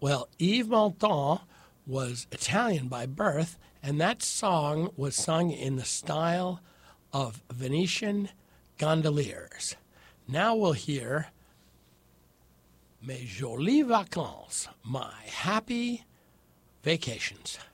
Well, Yves Montand was Italian by birth, and that song was sung in the style of Venetian gondoliers. Now we'll hear Mes jolies vacances, my happy vacations.